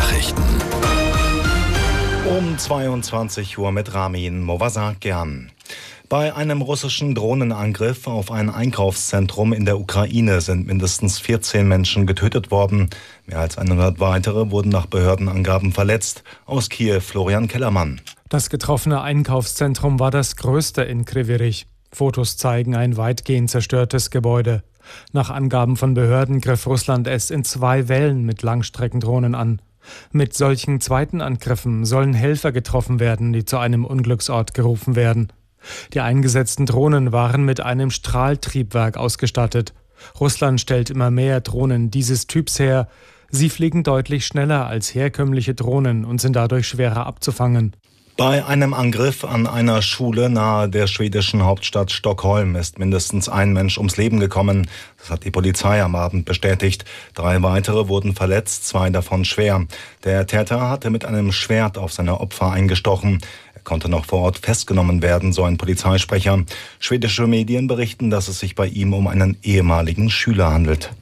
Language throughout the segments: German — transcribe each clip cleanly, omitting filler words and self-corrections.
Nachrichten. Um 22 Uhr mit Ramin Movasakian. Bei einem russischen Drohnenangriff auf ein Einkaufszentrum in der Ukraine sind mindestens 14 Menschen getötet worden. Mehr als 100 weitere wurden nach Behördenangaben verletzt. Aus Kiew Florian Kellermann. Das getroffene Einkaufszentrum war das größte in Kryvyi Rih. Fotos zeigen ein weitgehend zerstörtes Gebäude. Nach Angaben von Behörden griff Russland es in 2 Wellen mit Langstreckendrohnen an. Mit solchen zweiten Angriffen sollen Helfer getroffen werden, die zu einem Unglücksort gerufen werden. Die eingesetzten Drohnen waren mit einem Strahltriebwerk ausgestattet. Russland stellt immer mehr Drohnen dieses Typs her. Sie fliegen deutlich schneller als herkömmliche Drohnen und sind dadurch schwerer abzufangen. Bei einem Angriff an einer Schule nahe der schwedischen Hauptstadt Stockholm ist mindestens ein Mensch ums Leben gekommen. Das hat die Polizei am Abend bestätigt. 3 weitere wurden verletzt, 2 davon schwer. Der Täter hatte mit einem Schwert auf seine Opfer eingestochen. Er konnte noch vor Ort festgenommen werden, so ein Polizeisprecher. Schwedische Medien berichten, dass es sich bei ihm um einen ehemaligen Schüler handelt.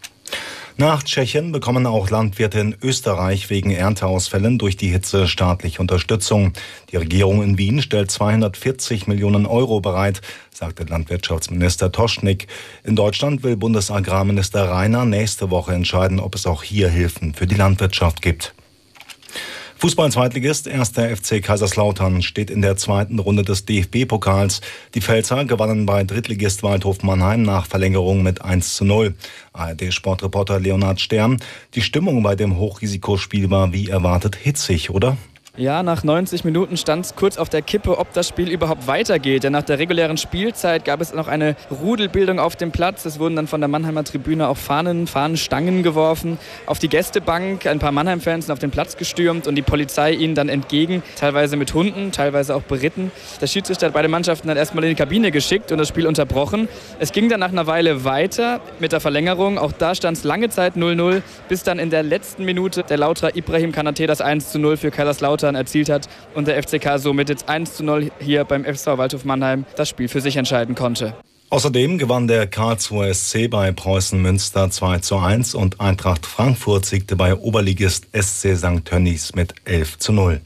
Nach Tschechien bekommen auch Landwirte in Österreich wegen Ernteausfällen durch die Hitze staatliche Unterstützung. Die Regierung in Wien stellt 240 Millionen Euro bereit, sagte Landwirtschaftsminister Toschnik. In Deutschland will Bundesagrarminister Rainer nächste Woche entscheiden, ob es auch hier Hilfen für die Landwirtschaft gibt. Fußball-Zweitligist 1. FC Kaiserslautern steht in der zweiten Runde des DFB-Pokals. Die Pfälzer gewannen bei Drittligist Waldhof Mannheim nach Verlängerung mit 1:0. ARD-Sportreporter Leonhard Stern. Die Stimmung bei dem Hochrisikospiel war wie erwartet hitzig, oder? Ja, nach 90 Minuten stand es kurz auf der Kippe, ob das Spiel überhaupt weitergeht. Denn nach der regulären Spielzeit gab es noch eine Rudelbildung auf dem Platz. Es wurden dann von der Mannheimer Tribüne auch Fahnenstangen geworfen auf die Gästebank. Ein paar Mannheim-Fans sind auf den Platz gestürmt und die Polizei ihnen dann entgegen. Teilweise mit Hunden, teilweise auch beritten. Der Schiedsrichter hat beide Mannschaften dann erstmal in die Kabine geschickt und das Spiel unterbrochen. Es ging dann nach einer Weile weiter mit der Verlängerung. Auch da stand es lange Zeit 0:0, bis dann in der letzten Minute der Lauterer Ibrahim Kanate das 1:0 für Kaiserslautern erzielt hat und der FCK somit jetzt 1:0 hier beim FSV Waldhof Mannheim das Spiel für sich entscheiden konnte. Außerdem gewann der Karlsruher SC bei Preußen Münster 2:1 und Eintracht Frankfurt siegte bei Oberligist SC St. Tönnies mit 11:0.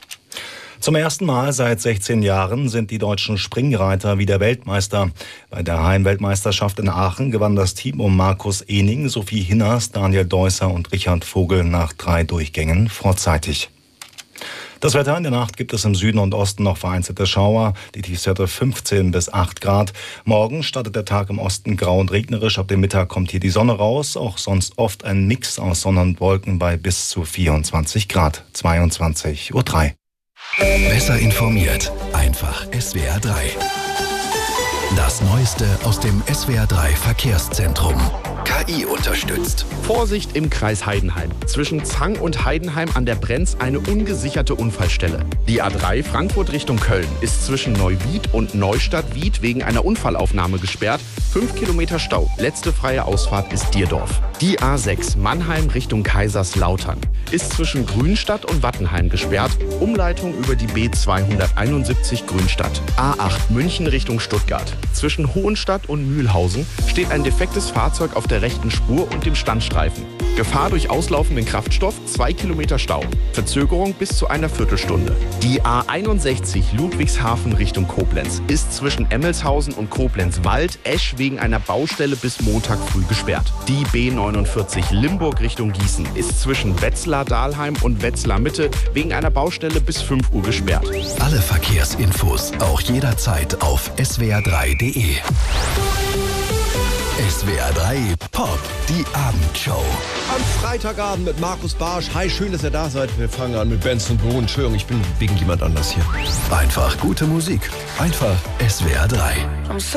Zum ersten Mal seit 16 Jahren sind die deutschen Springreiter wieder Weltmeister. Bei der Heimweltmeisterschaft in Aachen gewann das Team um Markus Ening, Sophie Hinners, Daniel Deusser und Richard Vogel nach 3 Durchgängen vorzeitig. Das Wetter: in der Nacht gibt es im Süden und Osten noch vereinzelte Schauer. Die Tiefstwerte 15 bis 8 Grad. Morgen startet der Tag im Osten grau und regnerisch. Ab dem Mittag kommt hier die Sonne raus. Auch sonst oft ein Mix aus Sonne und Wolken bei bis zu 24 Grad. 22:03 Uhr. Besser informiert. Einfach SWR 3. Das Neueste aus dem SWR 3 Verkehrszentrum. KI unterstützt. Vorsicht im Kreis Heidenheim. Zwischen Zang und Heidenheim an der Brenz eine ungesicherte Unfallstelle. Die A3 Frankfurt Richtung Köln ist zwischen Neuwied und Neustadt-Wied wegen einer Unfallaufnahme gesperrt. 5 Kilometer Stau. Letzte freie Ausfahrt ist Dierdorf. Die A6 Mannheim Richtung Kaiserslautern ist zwischen Grünstadt und Wattenheim gesperrt. Umleitung über die B271 Grünstadt. A8 München Richtung Stuttgart. Zwischen Hohenstadt und Mühlhausen steht ein defektes Fahrzeug auf der rechten Spur und dem Standstreifen. Gefahr durch auslaufenden Kraftstoff, 2 Kilometer Stau. Verzögerung bis zu einer Viertelstunde. Die A61 Ludwigshafen Richtung Koblenz ist zwischen Emmelshausen und Koblenz-Wald-Esch wegen einer Baustelle bis Montag früh gesperrt. Die B49 Limburg Richtung Gießen ist zwischen Wetzlar-Dahlheim und Wetzlar-Mitte wegen einer Baustelle bis 5 Uhr gesperrt. Alle Verkehrsinfos auch jederzeit auf swr3.de. SWR 3 Pop, die Abendshow. Am Freitagabend mit Markus Barsch. Hi, schön, dass ihr da seid. Wir fangen an mit Benson Boone. Entschuldigung, ich bin wegen jemand anders hier. Einfach gute Musik. Einfach SWR 3.